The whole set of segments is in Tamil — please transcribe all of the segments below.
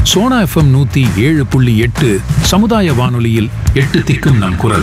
சோனா FM 107.8 சமுதாய வானொலியில் 8 திக்கும் நம் குரல்.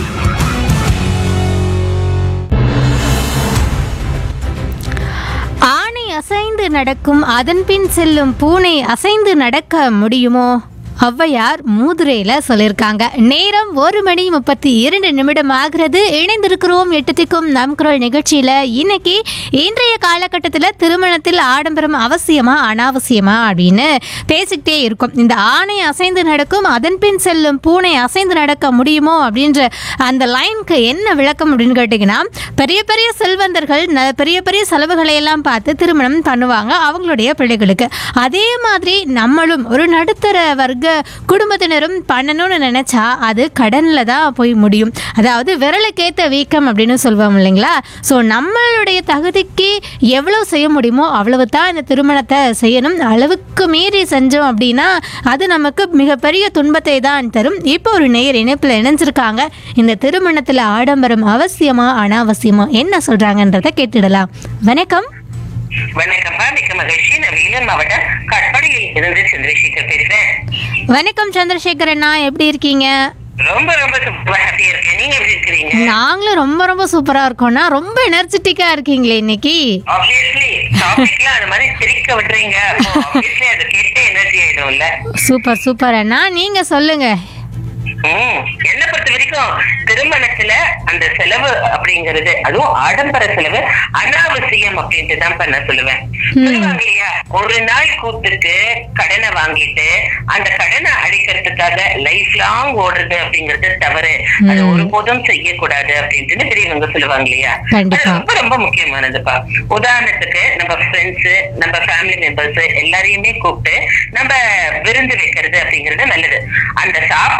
ஆணை அசைந்து நடக்கும், அதன் பின் செல்லும் பூனை அசைந்து நடக்க முடியுமோ? ஔவையார் மூதுரையில சொல்லியிருக்காங்க. நேரம் 1:32 ஆகிறது. இணைந்திருக்கிறோம் 8 திக்கும் நம் குரல் நிகழ்ச்சியில. இன்னைக்கு இன்றைய காலகட்டத்தில் திருமணத்தில் ஆடம்பரம் அவசியமா அனாவசியமா அப்படின்னு பேசிக்கிட்டே இருக்கும். இந்த ஆணை அசைந்து நடக்கும், அதன் பின் செல்லும் பூனை அசைந்து நடக்க முடியுமோ அப்படின்ற அந்த லைனுக்கு என்ன விளக்கம் அப்படின்னு கேட்டிங்கன்னா, பெரிய பெரிய செல்வந்தர்கள் பெரிய பெரிய செலவுகளை எல்லாம் பார்த்து திருமணம் பண்ணுவாங்க அவங்களுடைய பிள்ளைகளுக்கு. அதே மாதிரி நம்மளும் ஒரு நடுத்தர வர்க்க குடும்பத்தினரும் பண்ணணும்னு நினைச்சா அது கடன்ல தான் போய் முடியும். அதாவது விரலுக்கேத்த வீக்கம் அப்படின்னு சொல்லுவோம் இல்லைங்களா? ஸோ நம்மளுடைய தகுதிக்கு எவ்வளவு செய்ய முடியுமோ அவ்வளவு தான் இந்த திருமணத்தை செய்யணும். அளவுக்கு மீறி செஞ்சோம் அப்படின்னா அது நமக்கு மிகப்பெரிய துன்பத்தை தான் தரும். இப்போ ஒரு நேயர் இணைப்பில் இணைஞ்சிருக்காங்க. இந்த திருமணத்தில் ஆடம்பரம் அவசியமா அனாவசியமா என்ன சொல்றாங்கன்றதை கேட்டுடலாம். வணக்கம். வணக்கம்ப்பா, மிக்க மகிழ்ச்சி. நான் வேலூர் மாவட்டம் கட்பாடியில் இருந்து சந்திரசேகர் பேசுறேன். வணக்கம் சந்திரசேகர் அண்ணா, எப்படி இருக்கீங்க? ரொம்ப ரொம்ப சூப்பரா ஹாப்பியா இருக்கேன். நீங்க எப்படி இருக்கிறீங்க? நாங்களும் ரொம்ப ரொம்ப சூப்பரா இருக்கோம்னா. ரொம்ப எனர்ஜெட்டிக்கா இருக்கீங்களே இன்னைக்கு. ஆப்வியஸ்லி டாபிக்ல அந்த மாதிரி சிரிக்க விடுறீங்க. ஆப்வியஸ்லி அது கேட்டே எனர்ஜி ஆயிடும்ல. சூப்பர் சூப்பர் அண்ணா, நீங்க சொல்லுங்க. என்ன பொறுத்த வரைக்கும் திருமணத்துல அந்த செலவு அப்படிங்கறது, அதுவும் ஆடம்பர செலவு அனாவசியம் அப்படின்ட்டு தான் நான் சொல்லுவேன். சொல்லுவாங்க இல்லையா, ஒரு நாள் கூத்துக்கு கடனை வாங்கிட்டு அந்த கடனை அடிக்கிறதுக்காக லைஃப் லாங் ஓடுறது அப்படிங்கறது தவறு. அது ஒருபோதும் செய்யக்கூடாது அப்படின்ட்டு பெரியவங்க சொல்லுவாங்க இல்லையா. அது ரொம்ப ரொம்ப முக்கியமானதுப்பா. உதாரணத்துக்கு நம்ம ஃப்ரெண்ட்ஸ், நம்ம ஃபேமிலி மெம்பர்ஸ் எல்லாரையுமே கூப்பிட்டு நம்ம விருந்து வைக்கிறது அப்படிங்கறது நல்லது. அந்த சாப்பாடு